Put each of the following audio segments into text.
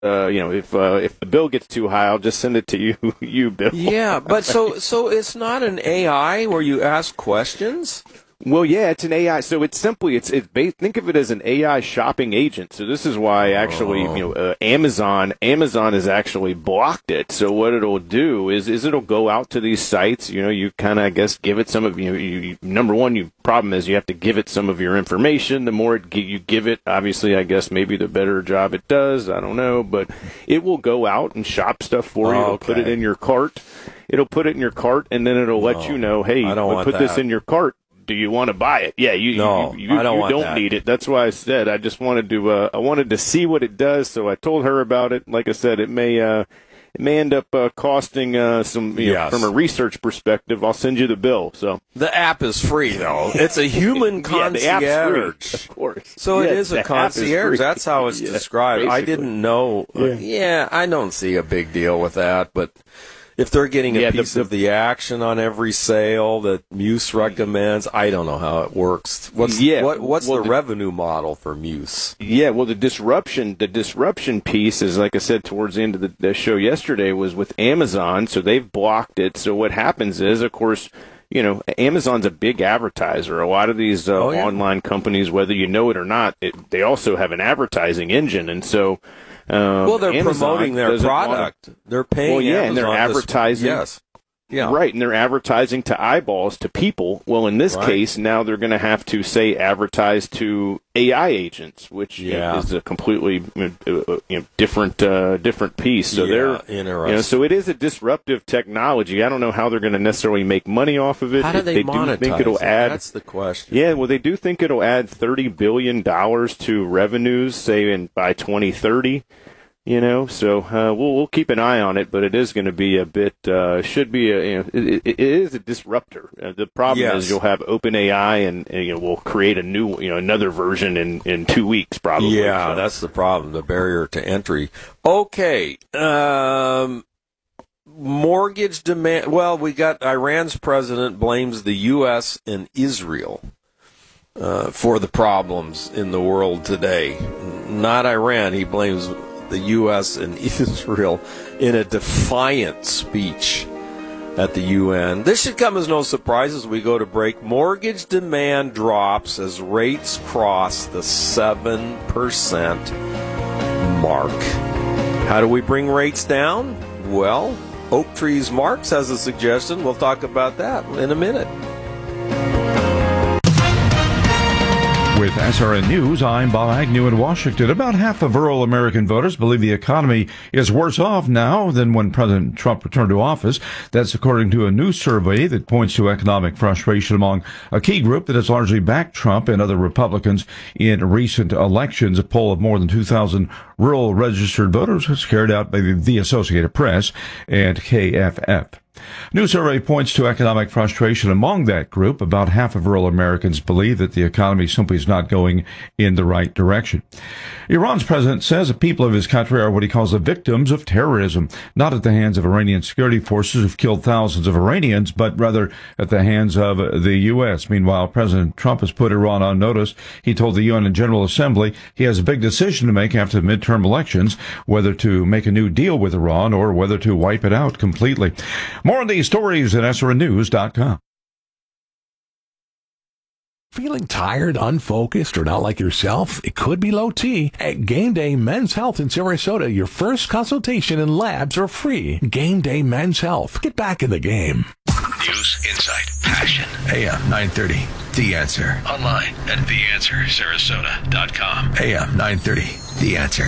if the bill gets too high, I'll just send it to you, Bill. Yeah, but so it's not an AI where you ask questions? Well, yeah, it's an AI. So it's simply think of it as an AI shopping agent. So this is why actually, Amazon has actually blocked it. So what it'll do is it'll go out to these sites. You kind of, I guess, give it some of number one, problem is you have to give it some of your information. The more you give it, obviously, I guess maybe the better job it does. I don't know, but it will go out and shop stuff for you. It'll put it in your cart. It'll put it in your cart, and then it'll let you know, hey, put this in your cart. Do you want to buy it? Yeah, you don't need it. That's why I said I just wanted to see what it does. So I told her about it. Like I said, it may end up costing some. From a research perspective, I'll send you the bill. So the app is free, though. It's a human concierge, the app's free, of course. So it is a concierge. That's how it's described. Basically. I didn't know. I don't see a big deal with that, but. If they're getting a piece of the action on every sale that Muse recommends, I don't know how it works. What's the revenue model for Muse? Yeah, well, the disruption piece is, like I said, towards the end of the show yesterday, was with Amazon, so they've blocked it. So what happens is, of course, Amazon's a big advertiser. A lot of these online companies, whether you know it or not, they also have an advertising engine, and so. They're Amazon promoting their product. They're paying Amazon and they're advertising. Yes. Yeah. Right, and they're advertising to eyeballs, to people. Well, in this case, now they're going to have to, say, advertise to AI agents, which is a completely different piece. So they're interesting. So it is a disruptive technology. I don't know how they're going to necessarily make money off of it. How do they monetize? Do think it'll add. That's the question. Yeah, well, they do think it'll add $30 billion to revenues, say, by 2030. So we'll keep an eye on it, but it is going to be a bit. It is a disruptor. The problem is you'll have OpenAI, and we'll create a new, another version in 2 weeks probably. Yeah, so. That's the problem. The barrier to entry. Okay. Mortgage demand. Well, we got Iran's president blames the U.S. and Israel for the problems in the world today. Not Iran. He blames the U.S. and Israel in a defiant speech at the UN. This should come as no surprise as we go to break. Mortgage demand drops as rates cross the 7% mark. How do we bring rates down? Well, Oaktree's Marks has a suggestion. We'll talk about that in a minute. With SRN News, I'm Bob Agnew in Washington. About half of rural American voters believe the economy is worse off now than when President Trump returned to office. That's according to a new survey that points to economic frustration among a key group that has largely backed Trump and other Republicans in recent elections. A poll of more than 2,000 rural registered voters was carried out by the Associated Press and KFF. New survey points to economic frustration among that group. About half of rural Americans believe that the economy simply is not going in the right direction. Iran's president says the people of his country are what he calls the victims of terrorism, not at the hands of Iranian security forces who've killed thousands of Iranians, but rather at the hands of the U.S. Meanwhile, President Trump has put Iran on notice. He told the UN General Assembly he has a big decision to make after the midterm elections, whether to make a new deal with Iran or whether to wipe it out completely. More on these stories at SRNnews.com. Feeling tired, unfocused, or not like yourself? It could be low T. At Game Day Men's Health in Sarasota, your first consultation and labs are free. Game Day Men's Health. Get back in the game. News, insight, passion. AM 930. The Answer. Online at theanswersarasota.com. AM 930. The Answer.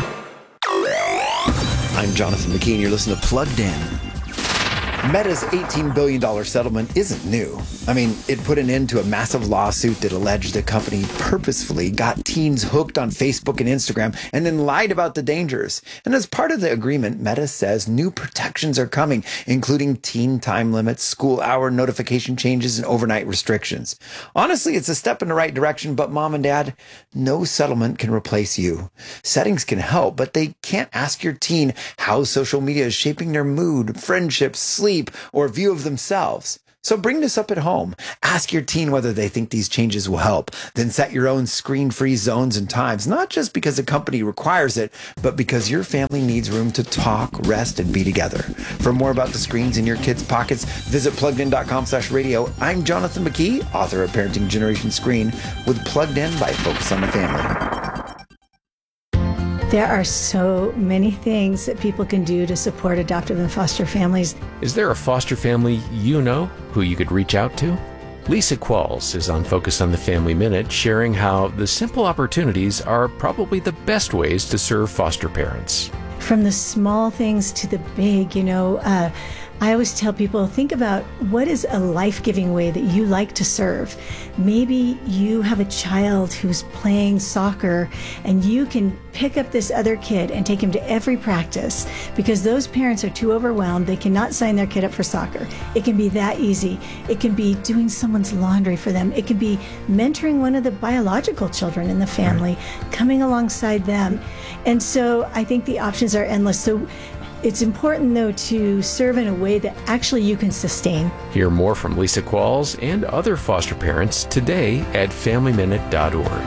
I'm Jonathan McKean. You're listening to Plugged In. Meta's $18 billion settlement isn't new. I mean, it put an end to a massive lawsuit that alleged the company purposefully got teens hooked on Facebook and Instagram and then lied about the dangers. And as part of the agreement, Meta says new protections are coming, including teen time limits, school hour notification changes, and overnight restrictions. Honestly, it's a step in the right direction, but mom and dad, no settlement can replace you. Settings can help, but they can't ask your teen how social media is shaping their mood, friendships, sleep, or view of themselves. So bring this up at home. Ask your teen whether they think these changes will help. Then set your own screen-free zones and times, not just because the company requires it, but because your family needs room to talk, rest, and be together. For more about the screens in your kids' pockets, visit PluggedIn.com/radio. I'm Jonathan McKee, author of Parenting Generation Screen, with Plugged In by Focus on the Family. There are so many things that people can do to support adoptive and foster families. Is there a foster family you know who you could reach out to? Lisa Qualls is on Focus on the Family Minute, sharing how the simple opportunities are probably the best ways to serve foster parents. From the small things to the big, I always tell people, think about what is a life-giving way that you like to serve. Maybe you have a child who's playing soccer and you can pick up this other kid and take him to every practice because those parents are too overwhelmed. They cannot sign their kid up for soccer. It can be that easy. It can be doing someone's laundry for them. It can be mentoring one of the biological children in the family, coming alongside them. And so I think the options are endless. So it's important, though, to serve in a way that actually you can sustain. Hear more from Lisa Qualls and other foster parents today at FamilyMinute.org.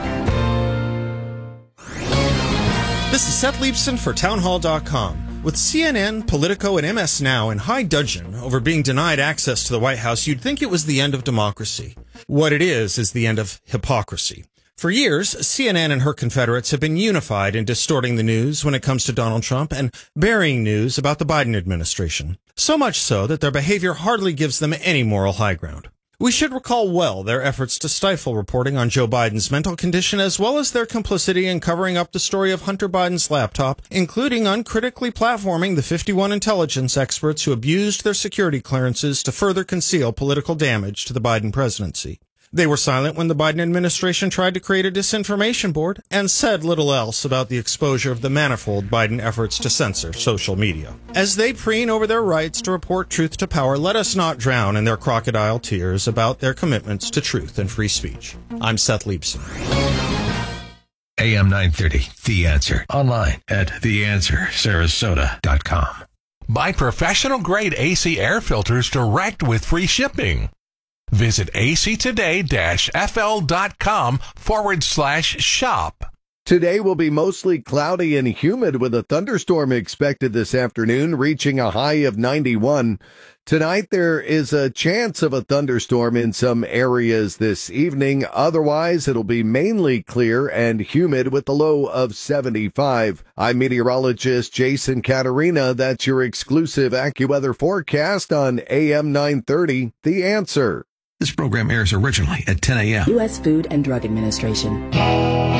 This is Seth Leibson for Townhall.com. With CNN, Politico, and MS Now in high dudgeon over being denied access to the White House, you'd think it was the end of democracy. What it is the end of hypocrisy. For years, CNN and her confederates have been unified in distorting the news when it comes to Donald Trump and burying news about the Biden administration. So much so that their behavior hardly gives them any moral high ground. We should recall well their efforts to stifle reporting on Joe Biden's mental condition, as well as their complicity in covering up the story of Hunter Biden's laptop, including uncritically platforming the 51 intelligence experts who abused their security clearances to further conceal political damage to the Biden presidency. They were silent when the Biden administration tried to create a disinformation board and said little else about the exposure of the manifold Biden efforts to censor social media. As they preen over their rights to report truth to power, let us not drown in their crocodile tears about their commitments to truth and free speech. I'm Seth Leibson. AM 930, The Answer. Online at theanswersarasota.com. Buy professional-grade AC air filters direct with free shipping. Visit actoday-fl.com/shop. Today will be mostly cloudy and humid with a thunderstorm expected this afternoon, reaching a high of 91. Tonight, there is a chance of a thunderstorm in some areas this evening. Otherwise, it'll be mainly clear and humid with a low of 75. I'm meteorologist Jason Caterina. That's your exclusive AccuWeather forecast on AM 930, The Answer. This program airs originally at 10 a.m. U.S. Food and Drug Administration.